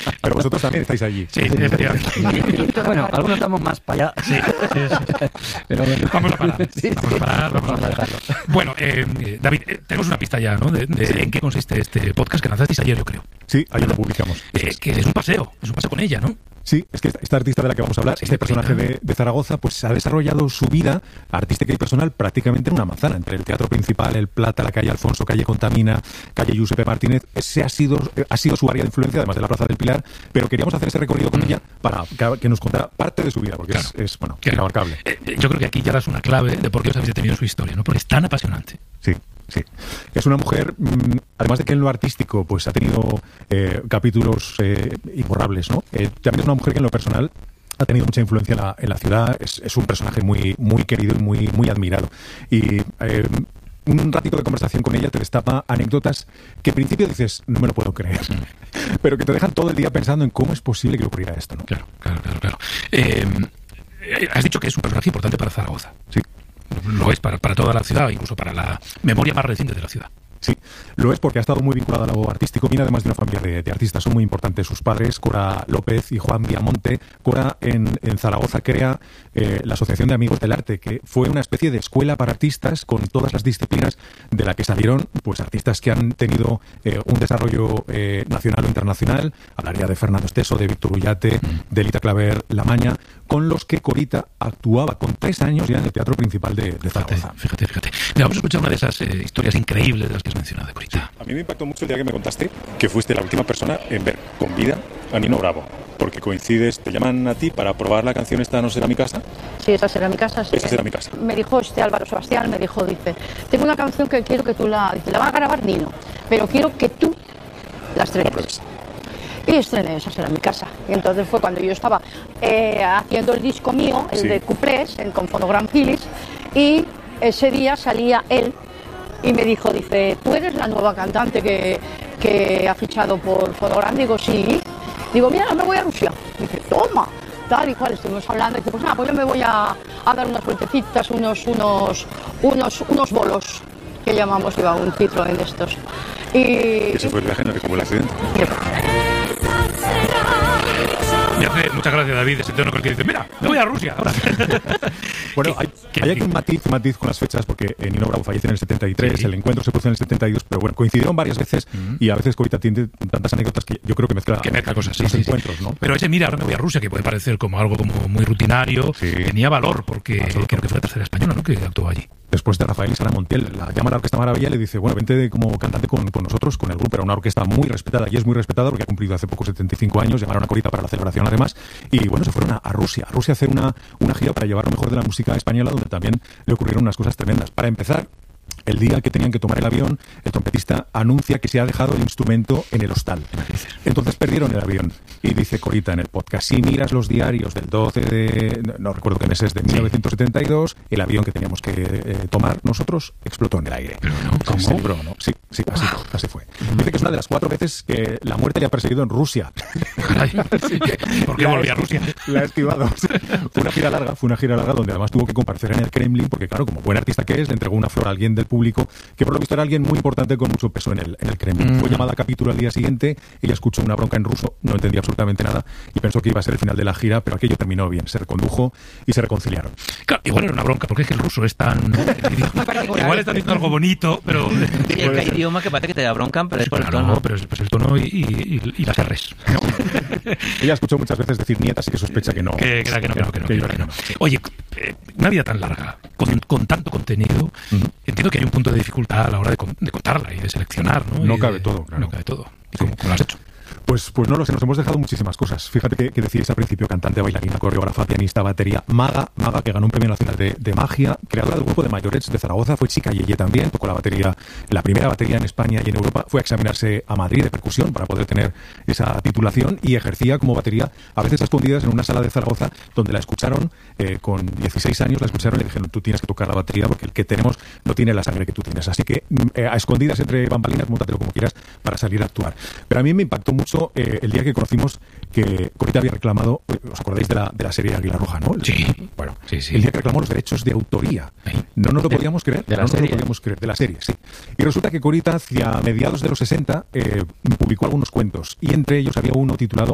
Pero vosotros también estáis allí. Sí, efectivamente. Bueno, algunos estamos más para allá. Sí. Pero bueno. Vamos a parar. Sí, Vamos a parar. Bueno, David, tenemos una pista ya, ¿no? De en qué consiste este podcast que lanzasteis ayer, yo creo. Sí, ayer lo publicamos. Que es un paseo con ella, ¿no? Sí, es que esta artista de la que vamos a hablar, este personaje de Zaragoza, pues ha desarrollado su vida artística y personal prácticamente en una manzana, entre el Teatro Principal, el Plata, la calle Alfonso, calle Contamina, calle Giuseppe Martínez. Ese ha sido su área de influencia, además de la Plaza del Pilar, pero queríamos hacer ese recorrido con ella para que nos contara parte de su vida, porque claro, es inabarcable. Yo creo que aquí ya das una clave de por qué os habéis detenido en su historia, ¿no? Porque es tan apasionante. Sí. Es una mujer, además de que en lo artístico pues ha tenido capítulos imborrables, ¿no? También es una mujer que en lo personal ha tenido mucha influencia en la ciudad. Es un personaje muy, muy querido y muy, muy admirado. Y un ratito de conversación con ella te destapa anécdotas que en principio dices, no me lo puedo creer, pero que te dejan todo el día pensando en cómo es posible que ocurriera esto, ¿no? Claro. Has dicho que es un personaje importante para Zaragoza. Sí. Lo es para toda la ciudad, incluso para la memoria más reciente de la ciudad. Sí, lo es porque ha estado muy vinculado a lo artístico. Viene además de una familia de artistas, son muy importantes sus padres, Cora López y Juan Viamonte. Cora en Zaragoza crea la Asociación de Amigos del Arte, que fue una especie de escuela para artistas con todas las disciplinas de la que salieron pues artistas que han tenido un desarrollo nacional o internacional. Hablaría de Fernando Esteso, de Víctor Ullate, de Lita Claver Lamaña, con los que Corita actuaba con 3 años ya en el Teatro Principal de Zaragoza. Fíjate. Mira, vamos a escuchar una de esas historias increíbles de las que has mencionado de Corita. A mí me impactó mucho el día que me contaste que fuiste la última persona en ver con vida a Nino Bravo, porque coincides, te llaman a ti para probar la canción Esta no será mi casa. Sí, esa será mi casa. Sí. Esa será mi casa. Me dijo Álvaro Sebastián, dice, tengo una canción que quiero que tú la va a grabar Nino, pero quiero que tú la estrenes. Y estrené Esa será mi casa. Y entonces fue cuando yo estaba haciendo el disco mío, el de Cuplés, con Fonogram Philips, y ese día salía él y me dijo, ¿tú eres la nueva cantante que ha fichado por Fonogram? Digo, sí. Digo, mira, me voy a Rusia. Dice, toma, tal y cual, estuvimos hablando. Y dice, pues nada, pues yo me voy a dar unas vueltecitas, unos bolos, que llamamos, iba un Citroën de estos. Y ese fue el viaje en el que tuvo el accidente. Me hace mucha gracia David, ese tono que dice, mira, me voy a Rusia ahora. Bueno, hay aquí un matiz con las fechas, porque Nino Bravo fallece en el 73, el encuentro se produce en el 72, pero bueno, coincidieron varias veces y a veces Corita tiene tantas anécdotas que yo creo que mezcla cosas, los encuentros, ¿no? Pero ese mira, ahora me voy a Rusia, que puede parecer como algo como muy rutinario, tenía valor, porque creo que fue la tercera española, ¿no?, que actuó allí. Después de Rafael y Sara Montiel, la llama a la Orquesta Maravilla y le dice, bueno, vente como cantante con nosotros, con el grupo. Era una orquesta muy respetada y es muy respetada porque ha cumplido hace poco 75 años, llamaron a Corita para la celebración además, y bueno, se fueron a Rusia a hacer una gira para llevar lo mejor de la música española, donde también le ocurrieron unas cosas tremendas. Para empezar, el día que tenían que tomar el avión, el trompetista anuncia que se ha dejado el instrumento en el hostal. Entonces perdieron el avión. Y dice Corita en el podcast, si miras los diarios del 12 de... no recuerdo qué meses, de 1972, el avión que teníamos que tomar nosotros explotó en el aire. Pero no, ¿cómo? Sí, bro, ¿no? Sí, así fue. Dice que es una de las 4 veces que la muerte le ha perseguido en Rusia. Caray, ¿por qué volví a Rusia? La ha esquivado. Fue una gira larga donde además tuvo que comparecer en el Kremlin, porque claro, como buen artista que es, le entregó una flor a alguien del público que por lo visto era alguien muy importante con mucho peso en el Kremlin. Fue llamada a capítulo al día siguiente, ella escuchó una bronca en ruso, no entendía absolutamente nada y pensó que iba a ser el final de la gira, pero aquello terminó bien, se recondujo y se reconciliaron. Claro, igual era una bronca, porque es que el ruso es tan... igual está diciendo algo bonito, pero... Sí, es que hay idioma que parece que te da bronca, pero es por el tono. No, pero es el tono y las R's. ¿No? Ella escuchó muchas veces decir nietas y que sospecha que no. Que no. Oye, una vida tan larga, con tanto contenido, entiendo que hay un punto de dificultad a la hora de contarla y de seleccionar, ¿no? No cabe todo, claro. No cabe todo. ¿Cómo lo has hecho? Pues no lo sé, nos hemos dejado muchísimas cosas. Fíjate que decíais al principio, cantante, bailarina, coreógrafa, pianista, batería, maga que ganó un premio nacional de magia, creadora del grupo de Mayorets de Zaragoza, fue chica Yeye también, tocó la primera batería en España y en Europa, fue a examinarse a Madrid de percusión para poder tener esa titulación y ejercía como batería a veces a escondidas en una sala de Zaragoza donde la escucharon con 16 años, la escucharon y le dijeron, tú tienes que tocar la batería porque el que tenemos no tiene la sangre que tú tienes, así que a escondidas entre bambalinas, móntatelo como quieras para salir a actuar. Pero a mí me impactó mucho el día que conocimos que Corita había reclamado, ¿os acordáis de la serie Águila Roja, no? Sí. Bueno, sí. El día que reclamó los derechos de autoría. No nos lo podíamos creer. De la serie, sí. Y resulta que Corita, hacia mediados de los 60, publicó algunos cuentos. Y entre ellos había uno titulado